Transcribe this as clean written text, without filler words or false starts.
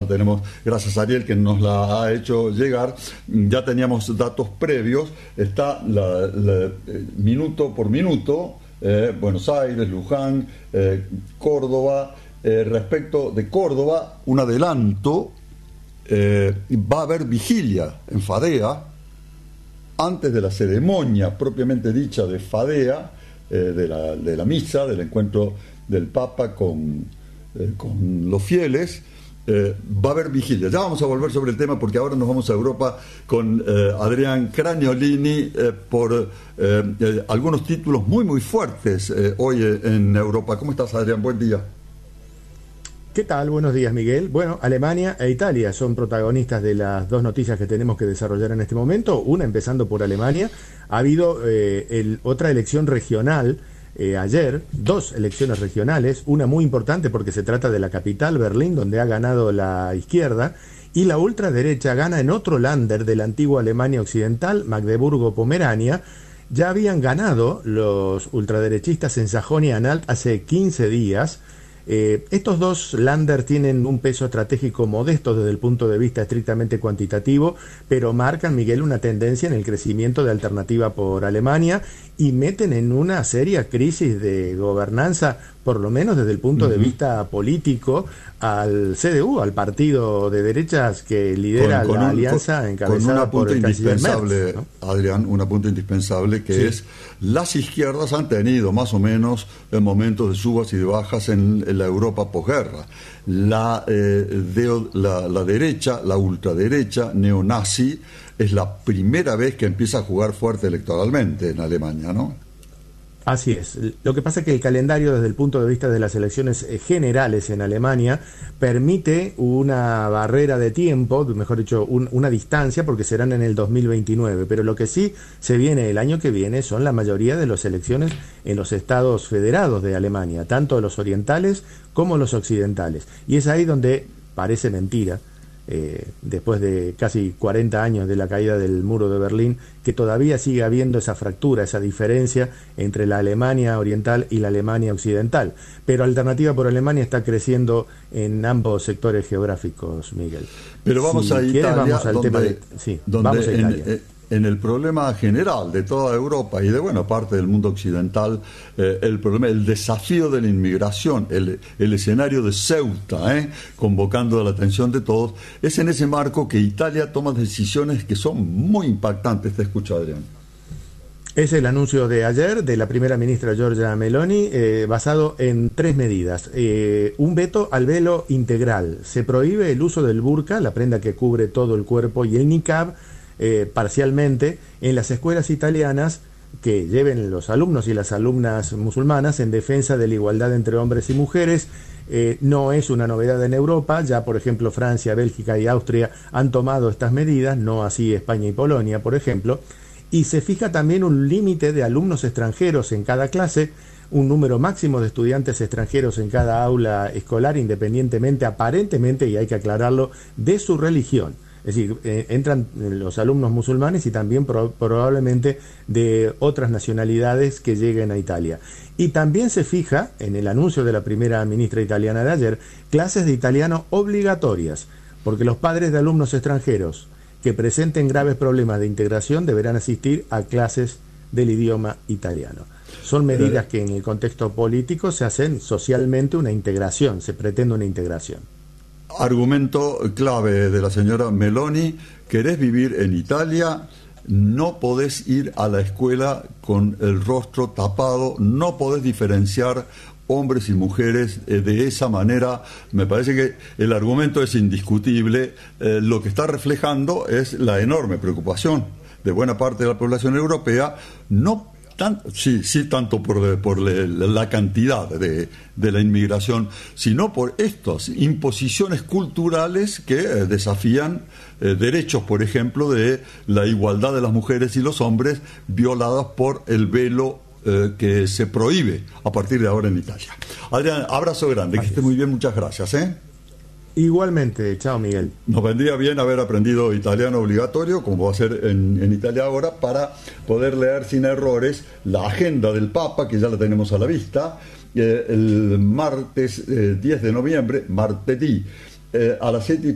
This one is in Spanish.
Tenemos, gracias a Ariel que nos la ha hecho llegar, ya teníamos datos previos, está minuto por minuto, Buenos Aires, Luján, Córdoba. Respecto de Córdoba, un adelanto, va a haber vigilia en Fadea, antes de la ceremonia propiamente dicha de Fadea, de la misa, del encuentro del Papa con los fieles. Va a haber vigilia. Ya vamos a volver sobre el tema porque ahora nos vamos a Europa con Adrián Craniolini por algunos títulos muy fuertes hoy en Europa. ¿Cómo estás, Adrián? Buen día. ¿Qué tal? Buenos días, Miguel. Bueno, Alemania e Italia son protagonistas de las dos noticias que tenemos que desarrollar en este momento. Una, empezando por Alemania, ha habido otra elección regional ayer, dos elecciones regionales, una muy importante porque se trata de la capital, Berlín, donde ha ganado la izquierda, y la ultraderecha gana en otro Länder de la antigua Alemania Occidental, Magdeburgo-Pomerania. Ya habían ganado los ultraderechistas en Sajonia-Anhalt hace 15 días. Estos dos Länder tienen un peso estratégico modesto desde el punto de vista estrictamente cuantitativo, pero marcan, Miguel, una tendencia en el crecimiento de Alternativa por Alemania y meten en una seria crisis de gobernanza, por lo menos desde el punto de vista político, al CDU, al partido de derechas que lidera la alianza encabezada por el canciller Merz, ¿no? Adrián, un apunte indispensable que es: las izquierdas han tenido más o menos momentos de subas y de bajas en la Europa posguerra. La derecha, la ultraderecha neonazi, es la primera vez que empieza a jugar fuerte electoralmente en Alemania, ¿no? Así es. Lo que pasa es que el calendario desde el punto de vista de las elecciones generales en Alemania permite una barrera de tiempo, mejor dicho, una distancia, porque serán en el 2029. Pero lo que sí se viene el año que viene son la mayoría de las elecciones en los estados federados de Alemania, tanto los orientales como los occidentales. Y es ahí donde parece mentira, después de casi 40 años de la caída del muro de Berlín, que todavía sigue habiendo esa fractura, esa diferencia entre la Alemania oriental y la Alemania occidental. Pero Alternativa por Alemania está creciendo en ambos sectores geográficos, Miguel. Pero vamos a Italia, vamos al tema de... Sí, vamos a Italia. En el problema general de toda Europa y de buena parte del mundo occidental, el desafío de la inmigración, el escenario de Ceuta, convocando la atención de todos, es en ese marco que Italia toma decisiones que son muy impactantes. Te escucho, Adrián. Es el anuncio de ayer de la primera ministra Giorgia Meloni, basado en 3 medidas. Un veto al velo integral. Se prohíbe el uso del burka, la prenda que cubre todo el cuerpo, y el niqab, parcialmente, en las escuelas italianas que lleven los alumnos y las alumnas musulmanas en defensa de la igualdad entre hombres y mujeres. No es una novedad en Europa, ya por ejemplo Francia, Bélgica y Austria han tomado estas medidas, no así España y Polonia, por ejemplo, y se fija también un límite de alumnos extranjeros en cada clase, un número máximo de estudiantes extranjeros en cada aula escolar, independientemente, aparentemente, y hay que aclararlo, de su religión. Es decir, entran los alumnos musulmanes y también probablemente de otras nacionalidades que lleguen a Italia. Y también se fija, en el anuncio de la primera ministra italiana de ayer, clases de italiano obligatorias, porque los padres de alumnos extranjeros que presenten graves problemas de integración deberán asistir a clases del idioma italiano. Son medidas que en el contexto político se hacen socialmente una integración, se pretende una integración. Argumento clave de la señora Meloni: querés vivir en Italia, no podés ir a la escuela con el rostro tapado, no podés diferenciar hombres y mujeres de esa manera. Me parece que el argumento es indiscutible. Lo que está reflejando es la enorme preocupación de buena parte de la población europea, tanto por la cantidad de la inmigración, sino por estas imposiciones culturales que desafían derechos, por ejemplo, de la igualdad de las mujeres y los hombres, violadas por el velo que se prohíbe a partir de ahora en Italia. Adrián, abrazo grande, que esté muy bien, muchas gracias. Igualmente, chao, Miguel. Nos vendría bien haber aprendido italiano obligatorio, como va a ser en Italia ahora, para poder leer sin errores la agenda del Papa, que ya la tenemos a la vista, el martes 10 de noviembre, martedì, a las 7:30